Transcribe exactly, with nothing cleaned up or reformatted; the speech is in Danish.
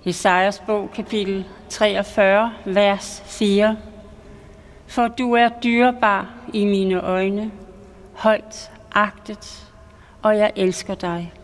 Jesajas bog, kapitel treogfyrre, vers fire. For du er dyrebar i mine øjne, højt agtet, og jeg elsker dig.